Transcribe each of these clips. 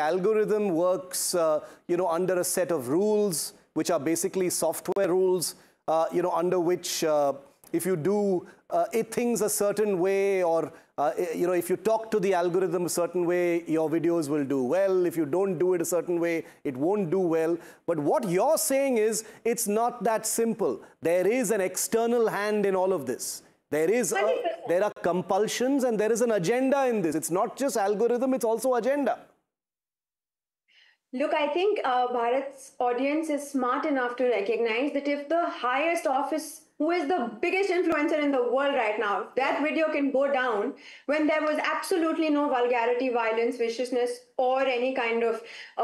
algorithm works, under a set of rules, which are basically software rules, under which if you do things a certain way, or if you talk to the algorithm a certain way, your videos will do well. If you don't do it a certain way, it won't do well. But what you're saying is, it's not that simple. There is an external hand in all of this. There are compulsions and there is an agenda in this. It's not just algorithm, it's also agenda. Look, I think Bharat's audience is smart enough to recognize that if the highest office, who is the biggest influencer in the world right now, that video can go down when there was absolutely no vulgarity, violence, viciousness, or any kind of,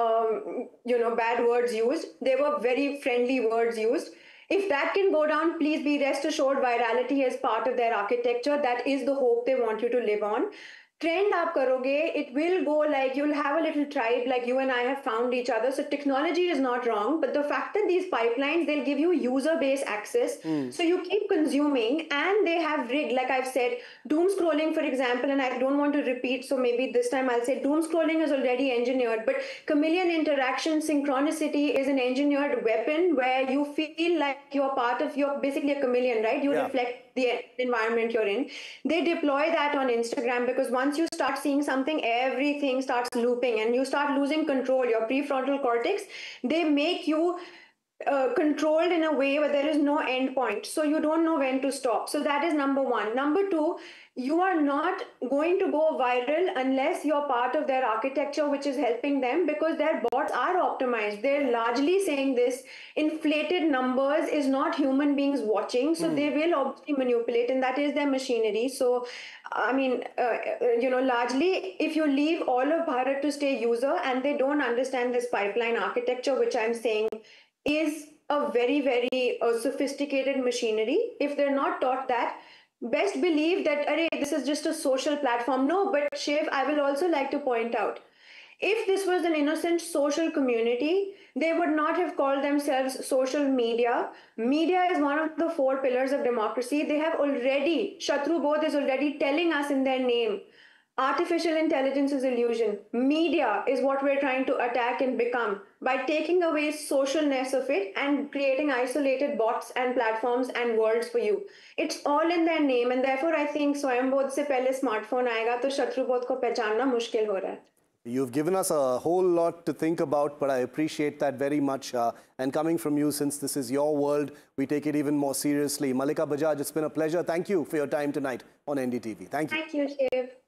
bad words used. There were very friendly words used. If that can go down, please be rest assured virality is part of their architecture. That is the hope they want you to live on. Trend aap karoge, it will go like you'll have a little tribe, like you and I have found each other. So technology is not wrong, but the fact that these pipelines, they'll give you user-based access. So you keep consuming, and they have rigged, like I've said, doom scrolling, for example, and I don't want to repeat, so maybe this time I'll say doom scrolling is already engineered, but chameleon interaction synchronicity is an engineered weapon where you feel like you're basically a chameleon, right? You reflect the environment you're in. They deploy that on Instagram because once you start seeing something, everything starts looping and you start losing control. Your prefrontal cortex, they make you controlled in a way where there is no end point. So you don't know when to stop. So that is number one. Number two, you are not going to go viral unless you're part of their architecture, which is helping them, because their bots are optimized. They're largely saying this inflated numbers is not human beings watching. So they will obviously manipulate, and that is their machinery. So, I mean, largely, if you leave all of Bharat to stay user and they don't understand this pipeline architecture, which I'm saying is a very, very sophisticated machinery. If they're not taught that, best believe that, this is just a social platform. No, but Shiv, I will also like to point out, if this was an innocent social community, they would not have called themselves social media. Media is one of the 4 pillars of democracy. They have already, Shatru Bodh is already telling us in their name, artificial intelligence is illusion. Media is what we're trying to attack and become by taking away socialness of it and creating isolated bots and platforms and worlds for you. It's all in their name, and therefore I think Swayam Bodh se pehle smartphone aayega to Shatru Bodh ko pehchanna mushkil ho raha hai. You've given us a whole lot to think about, but I appreciate that very much. And coming from you, since this is your world, we take it even more seriously. Mallika Bajaj, it's been a pleasure. Thank you for your time tonight on NDTV. Thank you. Thank you, Shiv.